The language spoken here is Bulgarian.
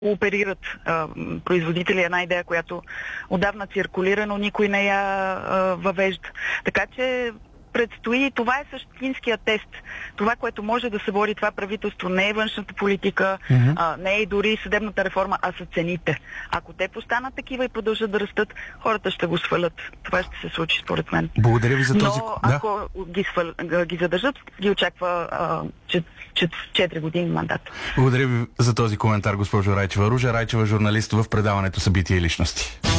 оперират производители. Една идея, която отдавна циркулира, но никой не я въвежда. Така че предстои, това е същинския тест. Това, което може да се бори това правителство, не е външната политика, не е и дори съдебната реформа, а са цените. Ако те постанат такива и продължат да растат, хората ще го свалят. Това ще се случи според мен. Благодаря ви за този... Но ако ги задържат, ги очаква 4 години мандат. Благодаря ви за този коментар, госпожо Райчева. Ружа Райчева, журналист в предаването "Събития и личности".